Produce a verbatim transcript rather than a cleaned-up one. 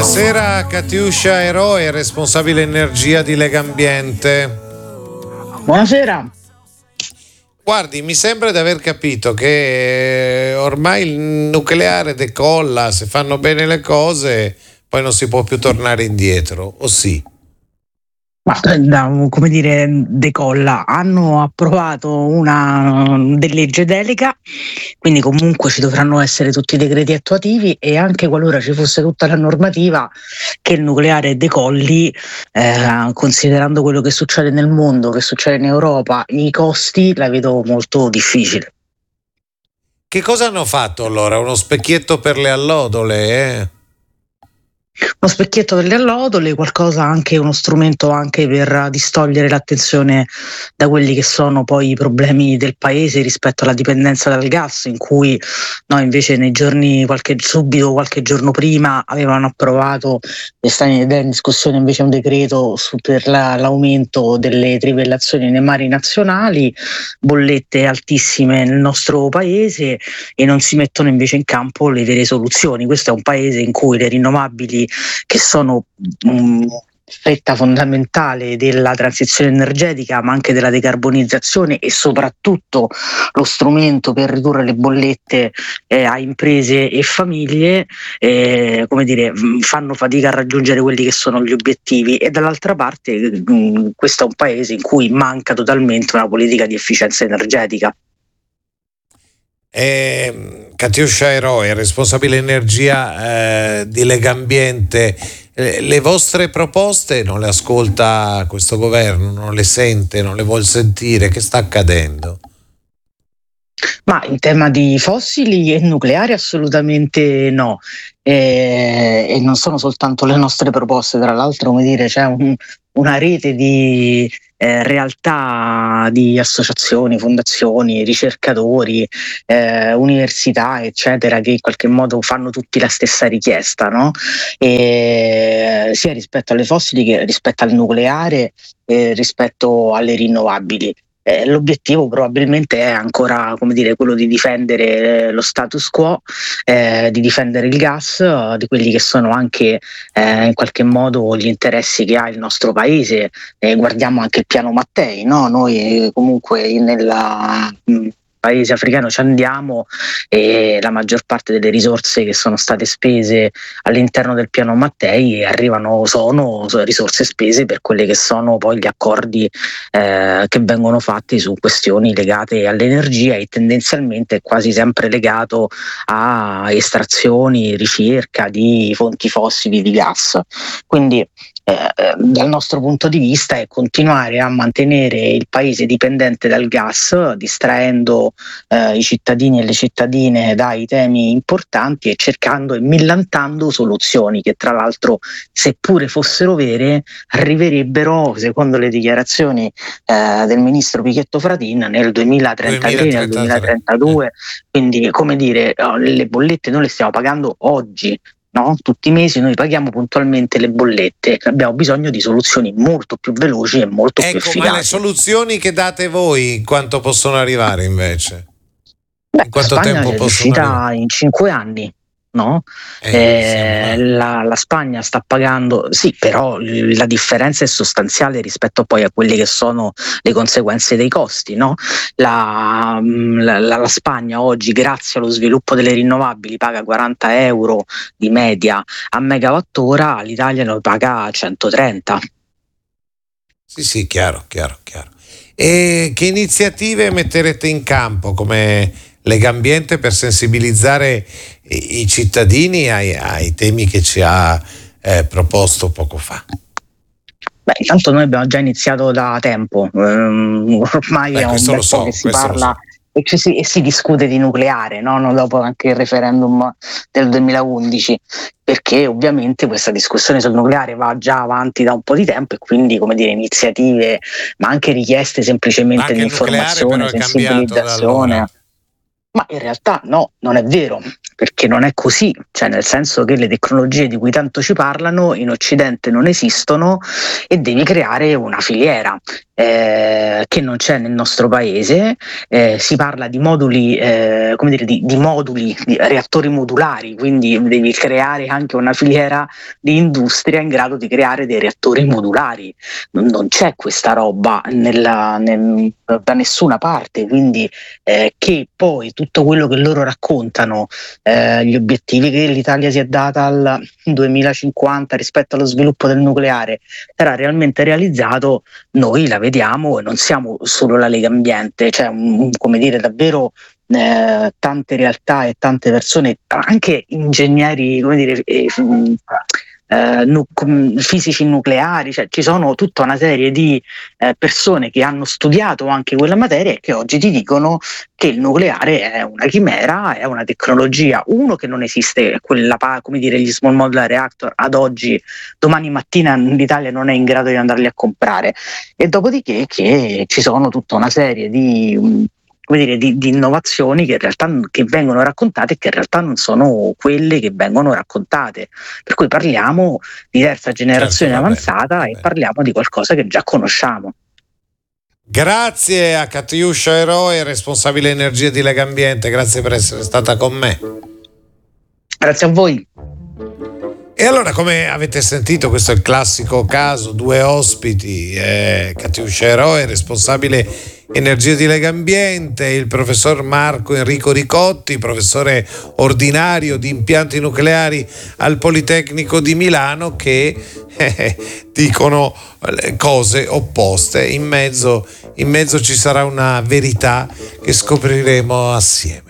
Buonasera Katiuscia Eroe, responsabile energia di Legambiente. Buonasera. Guardi, mi sembra di aver capito che ormai il nucleare decolla, se fanno bene le cose poi non si può più tornare indietro, o sì? Ma da, come dire, decolla. Hanno approvato una legge delega, quindi comunque ci dovranno essere tutti i decreti attuativi, e anche qualora ci fosse tutta la normativa che il nucleare decolli, eh, considerando quello che succede nel mondo, che succede in Europa, i costi, la vedo molto difficile. Che cosa hanno fatto allora? Uno specchietto per le allodole, eh? Uno specchietto per le allodole, qualcosa anche, uno strumento anche per distogliere l'attenzione da quelli che sono poi i problemi del paese rispetto alla dipendenza dal gas, in cui no, invece nei giorni, qualche subito, qualche giorno prima avevano approvato e sta in discussione invece un decreto su, per la, l'aumento delle trivellazioni nei mari nazionali, bollette altissime nel nostro paese, e non si mettono invece in campo le vere soluzioni. Questo è un paese in cui le rinnovabili, che sono um, fetta fondamentale della transizione energetica, ma anche della decarbonizzazione, e soprattutto lo strumento per ridurre le bollette eh, a imprese e famiglie, eh, come dire, fanno fatica a raggiungere quelli che sono gli obiettivi. E dall'altra parte mh, questo è un paese in cui manca totalmente una politica di efficienza energetica. Eh, Katiuscia Eroe, responsabile energia eh, di Legambiente, eh, le vostre proposte non le ascolta questo governo, non le sente, non le vuol sentire? Che sta accadendo? Ma in tema di fossili e nucleari assolutamente no, e, e non sono soltanto le nostre proposte, tra l'altro, come dire, c'è un, una rete di eh, realtà, di associazioni, fondazioni, ricercatori, eh, università, eccetera, che in qualche modo fanno tutti la stessa richiesta, no? E, sia rispetto alle fossili che rispetto al nucleare, eh, rispetto alle rinnovabili. Eh, l'obiettivo probabilmente è ancora, come dire, quello di difendere lo status quo, eh, di difendere il gas, eh, di quelli che sono anche eh, in qualche modo gli interessi che ha il nostro paese. Eh, guardiamo anche il piano Mattei, no? Noi comunque nella mh, paese africano ci andiamo, e la maggior parte delle risorse che sono state spese all'interno del piano Mattei arrivano, sono risorse spese per quelli che sono poi gli accordi eh, che vengono fatti su questioni legate all'energia, e tendenzialmente è quasi sempre legato a estrazioni, ricerca di fonti fossili di gas. Quindi Eh, dal nostro punto di vista è continuare a mantenere il paese dipendente dal gas, distraendo eh, i cittadini e le cittadine dai temi importanti e cercando e millantando soluzioni che, tra l'altro, seppure fossero vere, arriverebbero, secondo le dichiarazioni eh, del ministro Pichetto Fratin, nel duemilatrentatré, nel duemilatrentadue. Quindi, come dire, le bollette noi le stiamo pagando oggi. No? Tutti i mesi noi paghiamo puntualmente le bollette, abbiamo bisogno di soluzioni molto più veloci e molto ecco, più efficaci. Ma le soluzioni che date voi, quanto possono arrivare invece? Beh, in quanto Spagna tempo è possono riuscita arrivare? in cinque anni. No? Eh, Eh, la, la Spagna sta pagando, sì, però la differenza è sostanziale rispetto poi a quelle che sono le conseguenze dei costi, no? La, la, la Spagna oggi, grazie allo sviluppo delle rinnovabili, paga quaranta euro di media a megawattora, l'Italia lo paga centotrenta. Sì, sì, chiaro, chiaro, chiaro. E che iniziative metterete in campo come Legambiente per sensibilizzare i, i cittadini ai, ai temi che ci ha eh, proposto poco fa? Beh, intanto noi abbiamo già iniziato da tempo, um, ormai Beh, è un questo bel lo so, po' che si questo lo parla so. e, ci si, e si discute di nucleare, no? No, dopo anche il referendum del duemilaundici, perché ovviamente questa discussione sul nucleare va già avanti da un po' di tempo, e quindi, come dire, iniziative, ma anche richieste semplicemente Anche di il nucleare informazione, però è cambiato da sensibilizzazione. allora. Ma in realtà no, non è vero. perché non è così, cioè nel senso che le tecnologie di cui tanto ci parlano in Occidente non esistono e devi creare una filiera eh, che non c'è nel nostro paese. Eh, si parla di moduli, eh, come dire, di, di moduli, di reattori modulari, quindi devi creare anche una filiera di industria in grado di creare dei reattori modulari. Non, non c'è questa roba nella, nel, da nessuna parte, quindi eh, che poi tutto quello che loro raccontano, eh, gli obiettivi che l'Italia si è data al duemilacinquanta rispetto allo sviluppo del nucleare sarà realmente realizzato, noi la vediamo e non siamo solo la Lega Ambiente, cioè un, come dire davvero eh, tante realtà e tante persone, anche ingegneri, come dire, eh, eh, nu- fisici nucleari, cioè ci sono tutta una serie di eh, persone che hanno studiato anche quella materia e che oggi ti dicono che il nucleare è una chimera, è una tecnologia, uno, che non esiste, quella, come dire, gli small modular reactor ad oggi, domani mattina l'Italia non è in grado di andarli a comprare, e dopodiché che ci sono tutta una serie di come dire, di, di innovazioni che in realtà che vengono raccontate e che in realtà non sono quelle che vengono raccontate, per cui parliamo di terza generazione certo, avanzata bene, e bene. Parliamo di qualcosa che già conosciamo. Grazie a Katiuscia Eroe, responsabile energia di Lega Ambiente, grazie per essere stata con me. Grazie a voi. E allora, come avete sentito, questo è il classico caso, due ospiti, eh, Katiuscia Eroe, responsabile energia di Lega Ambiente, il professor Marco Enrico Ricotti, professore ordinario di impianti nucleari al Politecnico di Milano, che eh, dicono cose opposte. In mezzo, in mezzo ci sarà una verità che scopriremo assieme.